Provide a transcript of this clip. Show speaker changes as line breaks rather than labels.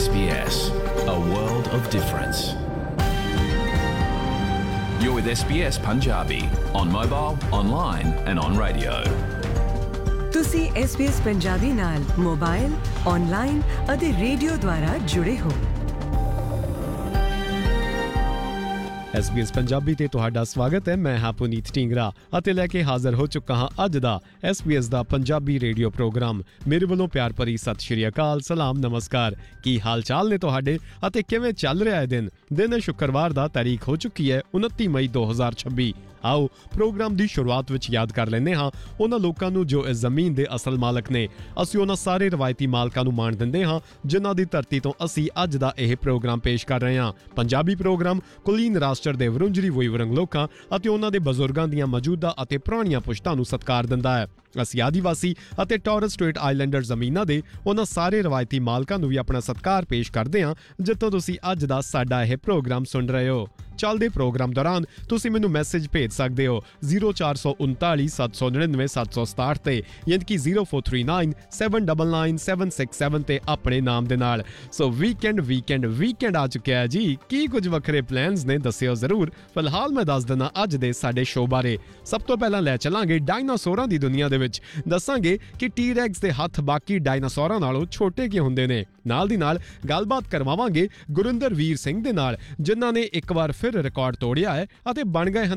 SBS, a world of difference. You're with SBS Punjabi on mobile, online and on radio.
ਤੁਸੀਂ SBS Punjabi ਨਾਲ mobile, online ਅਤੇ radio ਦੁਆਰਾ ਜੁੜੇ ਹੋ।
SBS Punjabi ਤੇ ਤੁਹਾਡਾ ਸਵਾਗਤ ਹੈ। ਮੈਂ ਹਾਂ ਪੁਨੀਤ ਢੀਂਗਰਾ ਅਤੇ ਲੈ ਕੇ ਹਾਜ਼ਰ ਹੋ ਚੁੱਕਾ ਹਾਂ ਅੱਜ ਦਾ SBS ਦਾ ਪੰਜਾਬੀ ਰੇਡੀਓ ਪ੍ਰੋਗਰਾਮ। ਮੇਰੇ ਵੱਲੋਂ ਪਿਆਰ ਭਰੀ ਸਤਿ ਸ਼੍ਰੀ ਅਕਾਲ, ਸਲਾਮ, ਨਮਸਕਾਰ। ਕੀ ਹਾਲ ਚਾਲ ਨੇ ਤੁਹਾਡੇ ਅਤੇ ਕਿਵੇਂ ਚੱਲ ਰਿਹਾ ਹੈ ਦਿਨ ਹੈ ਸ਼ੁੱਕਰਵਾਰ ਦਾ, ਤਾਰੀਖ ਹੋ ਚੁੱਕੀ ਹੈ 29 ਮਈ 2026। ਆਓ ਪ੍ਰੋਗਰਾਮ ਦੀ ਸ਼ੁਰੂਆਤ ਵਿੱਚ ਯਾਦ ਕਰ ਲੈਂਦੇ ਹਾਂ ਉਹਨਾਂ ਲੋਕਾਂ ਨੂੰ ਜੋ ਇਸ ਜ਼ਮੀਨ ਦੇ ਅਸਲ ਮਾਲਕ ਨੇ। ਅਸੀਂ ਉਹਨਾਂ ਸਾਰੇ ਰਵਾਇਤੀ ਮਾਲਕਾਂ ਨੂੰ ਮਾਣ ਦਿੰਦੇ ਹਾਂ ਜਿਨ੍ਹਾਂ ਦੀ ਧਰਤੀ ਤੋਂ ਅਸੀਂ ਅੱਜ ਦਾ ਇਹ ਪ੍ਰੋਗਰਾਮ ਪੇਸ਼ ਕਰ ਰਹੇ ਹਾਂ। ਪੰਜਾਬੀ ਪ੍ਰੋਗਰਾਮ ਕੁਲੀਨ ਰਾਸ਼ਟਰ ਦੇ ਵਰੁੰਜਰੀ ਵੋਈਵਰੰਗ ਲੋਕਾਂ ਅਤੇ ਉਹਨਾਂ ਦੇ ਬਜ਼ੁਰਗਾਂ ਦੀਆਂ ਮੌਜੂਦਾ ਅਤੇ ਪੁਰਾਣੀਆਂ ਪੁਸ਼ਤਾਂ ਨੂੰ ਸਤਿਕਾਰ ਦਿੰਦਾ ਹੈ। ਅਸੀਂ ਆਦੀਵਾਸੀ ਅਤੇ ਟੌਰਸ ਸਟ੍ਰੇਟ ਆਈਲੈਂਡਰ ਜ਼ਮੀਨਾਂ ਦੇ ਉਹਨਾਂ ਸਾਰੇ ਰਵਾਇਤੀ ਮਾਲਕਾਂ ਨੂੰ ਵੀ ਆਪਣਾ ਸਤਿਕਾਰ ਪੇਸ਼ ਕਰਦੇ ਹਾਂ ਜਿੱਥੋਂ ਤੁਸੀਂ ਅੱਜ ਦਾ ਸਾਡਾ ਇਹ ਪ੍ਰੋਗਰਾਮ ਸੁਣ ਰਹੇ ਹੋ। ਚੱਲਦੇ ਪ੍ਰੋਗਰਾਮ ਦੌਰਾਨ ਤੁਸੀਂ ਮੈਨੂੰ ਮੈਸੇਜ ਭੇਜ ਸਕਦੇ ਹੋ 0439 799 767 ਤੇ ਯਾਨੀ ਕਿ 0439 799 767 ਤੇ ਆਪਣੇ ਨਾਮ ਦੇ ਨਾਲ। ਸੋ ਵੀਕਐਂਡ ਆ ਚੁੱਕਿਆ ਹੈ ਜੀ। ਕੀ ਕੁਝ ਵੱਖਰੇ ਪਲਾਨਸ ਨੇ ਦੱਸਿਓ ਜ਼ਰੂਰ। ਫਿਲਹਾਲ ਮੈਂ ਦੱਸ ਦਿੰਦਾ ਅੱਜ ਦੇ ਸਾਡੇ ਸ਼ੋਅ ਬਾਰੇ। ਸਭ ਤੋਂ ਪਹਿਲਾਂ ਲੈ ਚੱਲਾਂਗੇ ਡਾਇਨਾਸੌਰਾਂ ਦੀ ਦੁਨੀਆ ਦੇ ਵਿੱਚ। ਦੱਸਾਂਗੇ ਕਿ ਟੀ-ਰੈਕਸ ਦੇ ਹੱਥ ਬਾਕੀ ਡਾਇਨਾਸੌਰਾਂ ਨਾਲੋਂ ਛੋਟੇ ਕਿਉਂ ਹੁੰਦੇ ਨੇ। ਨਾਲ ਦੀ ਨਾਲ ਗੱਲਬਾਤ ਕਰਵਾਵਾਂਗੇ ਗੁਰਿੰਦਰ ਵੀਰ ਸਿੰਘ ਦੇ ਨਾਲ ਜਿਨ੍ਹਾਂ ਨੇ ਇੱਕ ਵਾਰ ਫਿਰ ਰਿਕਾਰਡ ਤੋੜਿਆ ਹੈ ਅਤੇ ਬਣ ਗਏ ਹਨ